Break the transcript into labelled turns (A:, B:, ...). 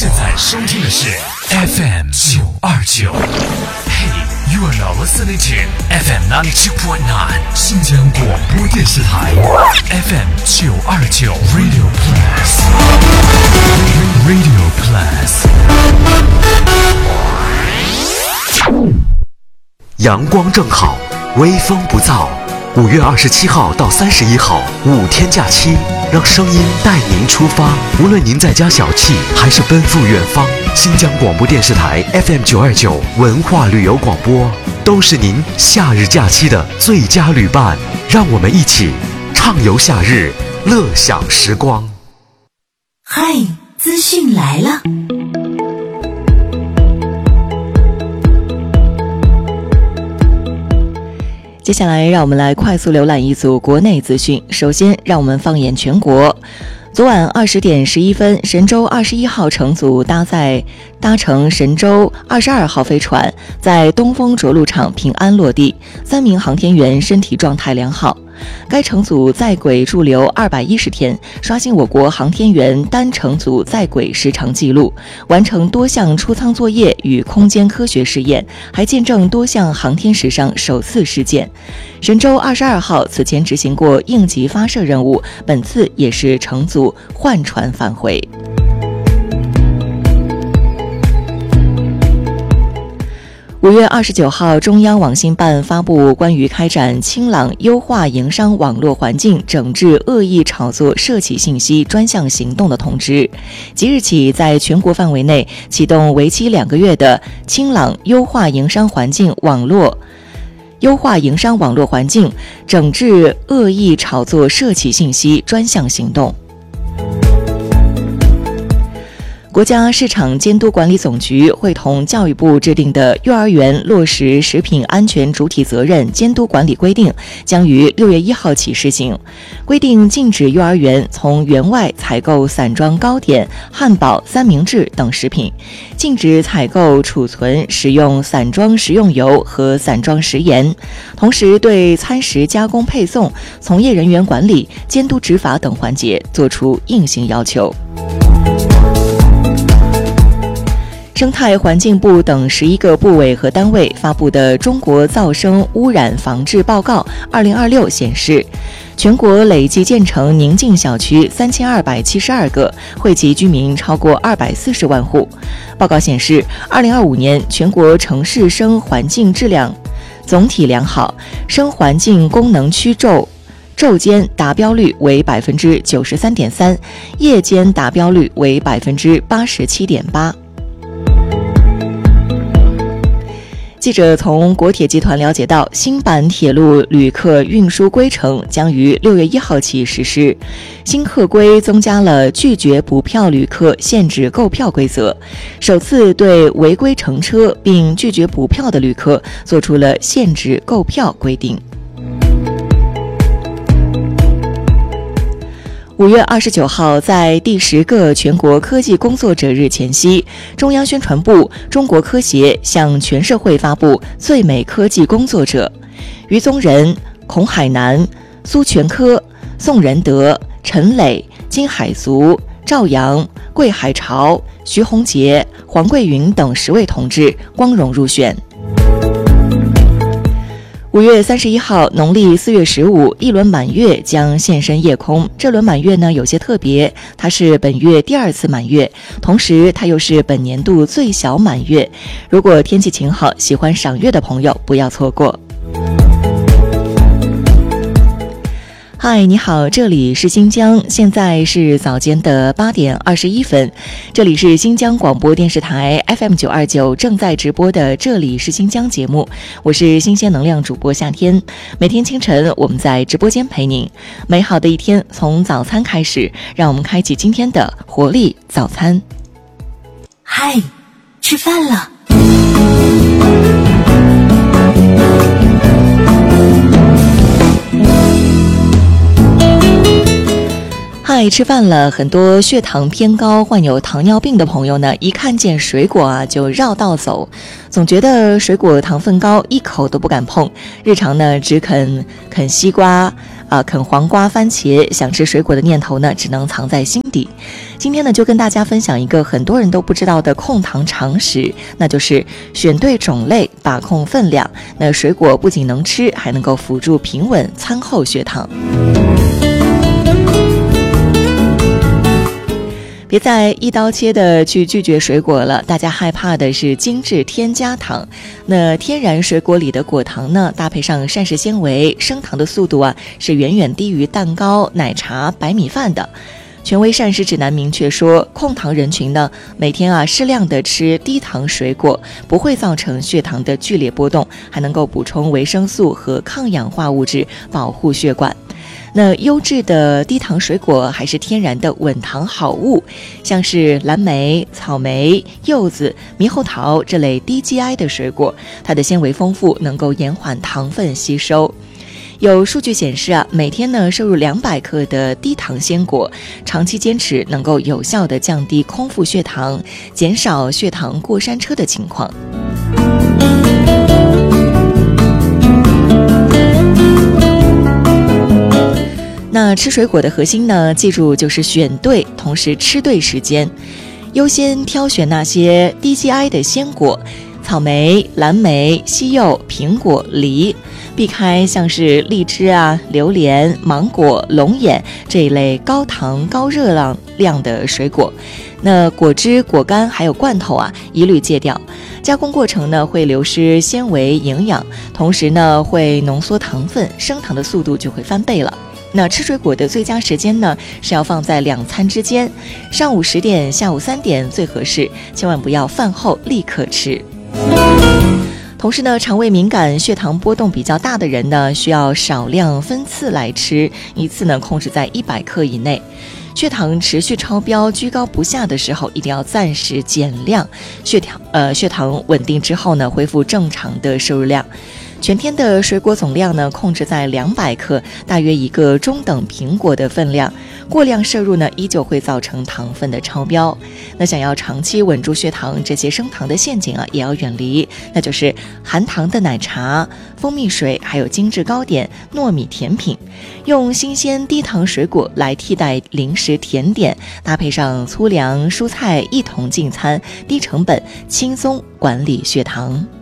A: 现在收听的是 FM 929。Hey, you are now listening to FM 92.9 新疆广播电视台 FM 929 Radio Plus。Radio Plus。
B: 阳光正好，微风不燥。5月27号到31号5天假期，让声音带您出发。无论您在家小憩，还是奔赴远方，新疆广播电视台 FM 929文化旅游广播都是您夏日假期的最佳旅伴。让我们一起畅游夏日，乐享时光。
C: 嗨，资讯来了。
D: 接下来让我们来快速浏览一组国内资讯。首先让我们放眼全国。昨晚20点11分，神舟21号乘组搭乘神舟22号飞船，在东风着陆场平安落地，3名航天员身体状态良好。该乘组在轨驻留210天，刷新我国航天员单乘组在轨时长纪录，完成多项出舱作业与空间科学试验，还见证多项航天史上首次事件。神舟22号此前执行过应急发射任务，本次也是乘组换船返回。5月29号，中央网信办发布关于开展清朗优化营商网络环境、整治恶意炒作涉企信息专项行动的通知。即日起，在全国范围内启动为期2个月的清朗优化营商环境优化营商网络环境，整治恶意炒作涉企信息专项行动。国家市场监督管理总局会同教育部制定的幼儿园落实食品安全主体责任监督管理规定将于6月1号起施行。规定禁止幼儿园从园外采购散装糕点、汉堡、三明治等食品，禁止采购、储存、使用散装食用油和散装食盐，同时对餐食加工配送、从业人员管理、监督执法等环节作出硬性要求。生态环境部等11个部委和单位发布的《中国噪声污染防治报告2026》显示，全国累计建成宁静小区3272个，惠及居民超过240万户。报告显示，2025年全国城市声环境质量总体良好，声环境功能区昼间达标率为93.3%，夜间达标率为87.8%。记者从国铁集团了解到，新版铁路旅客运输规程将于6月1号起实施。新客规增加了拒绝补票旅客限制购票规则，首次对违规乘车并拒绝补票的旅客做出了限制购票规定。5月29号，在第10个全国科技工作者日前夕，中央宣传部、中国科协向全社会发布最美科技工作者：于宗仁、孔海南、苏全科、宋仁德、陈磊、金海足、赵阳、桂海潮、徐宏杰、黄桂云等10位同志光荣入选。5月31号，农历4月15，一轮满月将现身夜空。这轮满月呢有些特别，它是本月第2次满月，同时它又是本年度最小满月。如果天气晴好，喜欢赏月的朋友不要错过。嗨，你好，这里是新疆，现在是早间的8点21分，这里是新疆广播电视台 FM 929正在直播的这里是新疆节目，我是新鲜能量主播夏天，每天清晨我们在直播间陪您，美好的一天从早餐开始，让我们开启今天的活力早餐。
C: 嗨，吃饭了。
D: 嗨，吃饭了。很多血糖偏高、患有糖尿病的朋友呢，一看见水果就绕道走，总觉得水果糖分高，一口都不敢碰。日常呢，只啃西瓜、 啃黄瓜、番茄，想吃水果的念头呢，只能藏在心底。今天呢，就跟大家分享一个很多人都不知道的控糖常识，那就是选对种类，把控分量。那水果不仅能吃，还能够辅助平稳餐后血糖。别再一刀切的去拒绝水果了，大家害怕的是精致添加糖。那天然水果里的果糖呢，搭配上膳食纤维，升糖的速度是远远低于蛋糕、奶茶、白米饭的。权威膳食指南明确说，控糖人群呢，每天适量的吃低糖水果，不会造成血糖的剧烈波动，还能够补充维生素和抗氧化物质，保护血管。那优质的低糖水果还是天然的稳糖好物，像是蓝莓、草莓、柚子、猕猴桃这类低 GI 的水果，它的纤维丰富，能够延缓糖分吸收。有数据显示每天呢摄入200克的低糖鲜果，长期坚持能够有效的降低空腹血糖，减少血糖过山车的情况。那吃水果的核心呢，记住就是选对，同时吃对时间，优先挑选那些低 GI 的鲜果，草莓、蓝莓、西柚、苹果、梨，避开像是荔枝榴莲、芒果、龙眼这一类高糖高热量的水果。那果汁、果干还有罐头一律戒掉，加工过程呢会流失纤维营养，同时呢会浓缩糖分，升糖的速度就会翻倍了。那吃水果的最佳时间呢，是要放在2餐之间，上午10点、下午3点最合适，千万不要饭后立刻吃。同时呢，肠胃敏感、血糖波动比较大的人呢，需要少量分次来吃，一次呢控制在100克以内。血糖持续超标、居高不下的时候，一定要暂时减量，血糖稳定之后呢，恢复正常的摄入量。全天的水果总量呢，控制在200克，大约一个中等苹果的分量。过量摄入呢，依旧会造成糖分的超标。那想要长期稳住血糖，这些升糖的陷阱也要远离，那就是含糖的奶茶、蜂蜜水，还有精致糕点、糯米甜品。用新鲜低糖水果来替代零食甜点，搭配上粗粮、蔬菜一同进餐，低成本轻松管理血糖。